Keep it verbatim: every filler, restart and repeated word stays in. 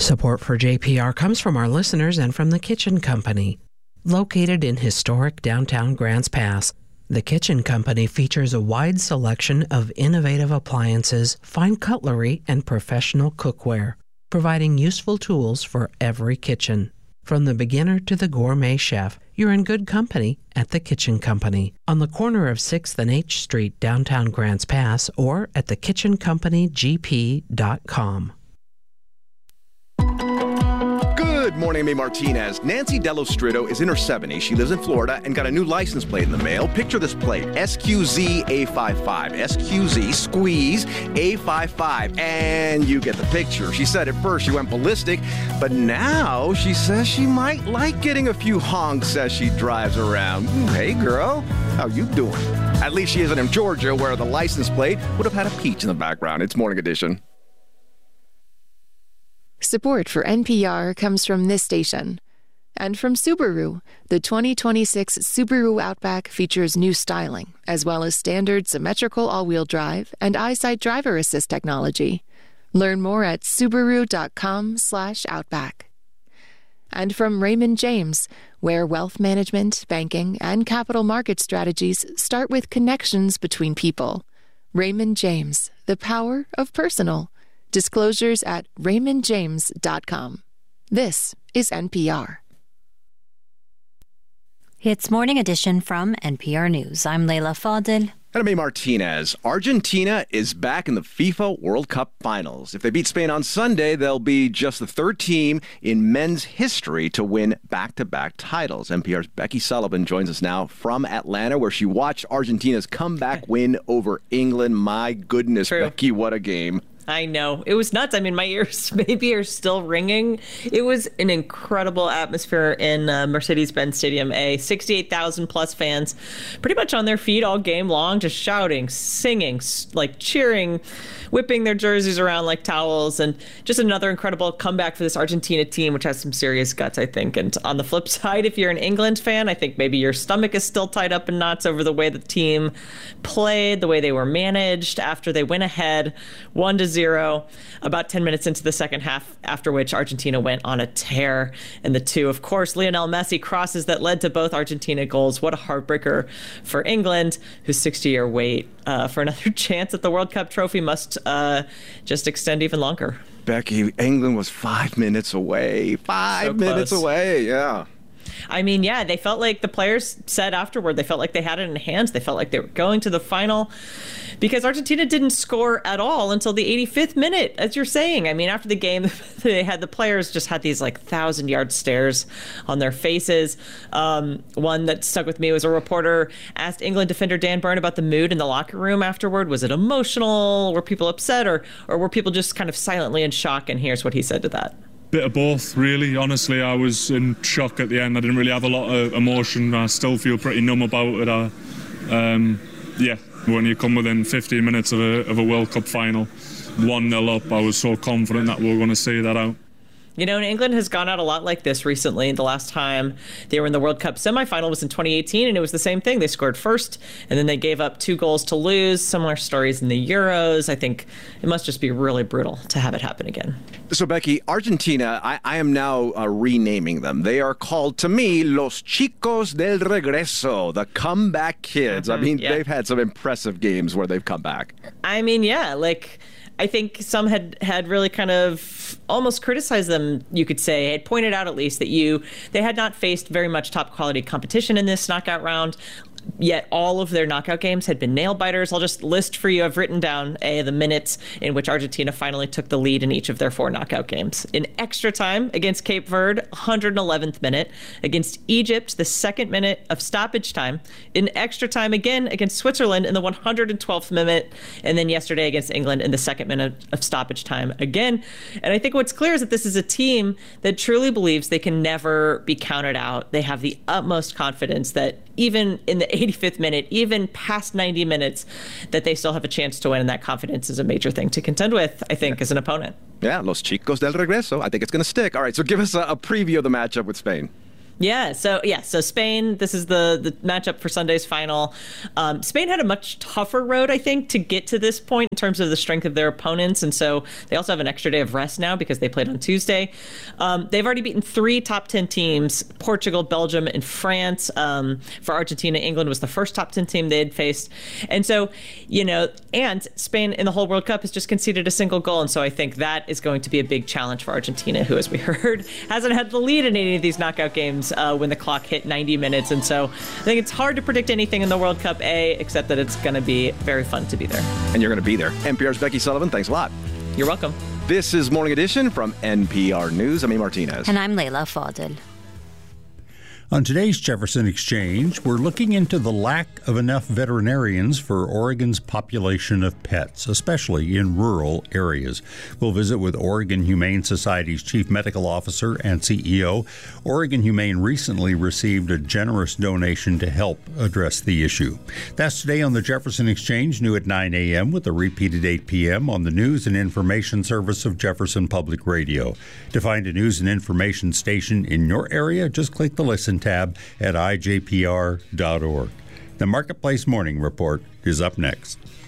Support for J P R comes from our listeners and from The Kitchen Company. Located in historic downtown Grants Pass, The Kitchen Company features a wide selection of innovative appliances, fine cutlery, and professional cookware, providing useful tools for every kitchen. From the beginner to the gourmet chef, you're in good company at The Kitchen Company on the corner of sixth and H Street, downtown Grants Pass, or at the kitchen company g p dot com. Good morning, I'm A. Martinez. Nancy Dellostrito is in her seventies. She lives in Florida and got a new license plate in the mail. Picture this plate, S Q Z A fifty-five. S Q Z, squeeze, A fifty-five. And you get the picture. She said at first she went ballistic, but now she says she might like getting a few honks as she drives around. Hey, girl, how you doing? At least she isn't in Georgia, where the license plate would have had a peach in the background. It's Morning Edition. Support for N P R comes from this station. And from Subaru, the twenty twenty-six Subaru Outback features new styling, as well as standard symmetrical all-wheel drive and EyeSight driver assist technology. Learn more at subaru.com slash outback. And from Raymond James, where wealth management, banking, and capital market strategies start with connections between people. Raymond James, the power of personal. Disclosures at raymond james dot com. This is N P R. It's Morning Edition from N P R News. I'm Leila Fadel. And I'm A. Martinez. Argentina is back in the FIFA World Cup finals. If they beat Spain on Sunday, they'll be just the third team in men's history to win back-to-back titles. N P R's Becky Sullivan joins us now from Atlanta, where she watched Argentina's comeback win over England. My goodness, True. Becky, what a game. I know. It was nuts. I mean, my ears maybe are still ringing. It was an incredible atmosphere in uh, Mercedes-Benz Stadium A. sixty-eight thousand plus fans pretty much on their feet all game long, just shouting, singing, like cheering, whipping their jerseys around like towels. And just another incredible comeback for this Argentina team, which has some serious guts, I think. And on the flip side, if you're an England fan, I think maybe your stomach is still tied up in knots over the way the team played, the way they were managed after they went ahead one to zero about ten minutes into the second half, after which Argentina went on a tear. And the two, of course, Lionel Messi crosses that led to both Argentina goals. What a heartbreaker for England, whose sixty-year wait uh, for another chance at the World Cup trophy must uh, just extend even longer. Becky, England was five minutes away. Five so minutes away, yeah. I mean, yeah, they felt like the players said afterward, they felt like they had it in hands. They felt like they were going to the final because Argentina didn't score at all until the eighty-fifth minute, as you're saying. I mean, after the game, they had the players just had these like thousand yard stares on their faces. Um, one that stuck with me was a reporter asked England defender Dan Burn about the mood in the locker room afterward. Was it emotional? Were people upset, or or were people just kind of silently in shock? And here's what he said to that. Bit of both, really. Honestly, I was in shock at the end. I didn't really have a lot of emotion. I still feel pretty numb about it. I, um, yeah, when you come within fifteen minutes of a, of a World Cup final, one nil up, I was so confident that we were going to see that out. You know, and England has gone out a lot like this recently. The last time they were in the World Cup semifinal was in twenty eighteen, and it was the same thing. They scored first, and then they gave up two goals to lose. Similar stories in the Euros. I think it must just be really brutal to have it happen again. So, Becky, Argentina, I, I am now uh, renaming them. They are called, to me, Los Chicos del Regreso, the comeback kids. Mm-hmm, I mean, yeah. They've had some impressive games where they've come back. I mean, yeah, like... I think some had, had really kind of almost criticized them, you could say, had pointed out at least that you they had not faced very much top quality competition in this knockout round. Yet all of their knockout games had been nail biters. I'll just list for you. I've written down a, the minutes in which Argentina finally took the lead in each of their four knockout games. In extra time against Cape Verde, one hundred eleventh minute. Against Egypt, the second minute of stoppage time. In extra time again against Switzerland in the one hundred twelfth minute. And then yesterday against England in the second minute of stoppage time again. And I think what's clear is that this is a team that truly believes they can never be counted out. They have the utmost confidence that even in the eighty-fifth minute, even past ninety minutes, that they still have a chance to win. And that confidence is a major thing to contend with, I think, yeah. as an opponent. Yeah, Los Chicos del Regreso. I think it's going to stick. All right, so give us a, a preview of the matchup with Spain. Yeah, so yeah, so Spain, this is the, the matchup for Sunday's final. Um, Spain had a much tougher road, I think, to get to this point in terms of the strength of their opponents. And so they also have an extra day of rest now because they played on Tuesday. Um, they've already beaten three top ten teams, Portugal, Belgium, and France. Um, for Argentina, England was the first top ten team they had faced. And so, you know, and Spain in the whole World Cup has just conceded a single goal. And so I think that is going to be a big challenge for Argentina, who, as we heard, hasn't had the lead in any of these knockout games Uh, when the clock hit ninety minutes. And so I think it's hard to predict anything in the World Cup, A, except that it's going to be very fun to be there. And you're going to be there. N P R's Becky Sullivan, thanks a lot. You're welcome. This is Morning Edition from N P R News. I'm A. Martinez. And I'm Layla Fadel. On today's Jefferson Exchange, we're looking into the lack of enough veterinarians for Oregon's population of pets, especially in rural areas. We'll visit with Oregon Humane Society's Chief Medical Officer and C E O. Oregon Humane recently received a generous donation to help address the issue. That's today on the Jefferson Exchange, new at nine a.m. with a repeat at eight p.m. on the News and Information Service of Jefferson Public Radio. To find a news and information station in your area, just click the Listen tab at I J P R dot org. The Marketplace Morning Report is up next.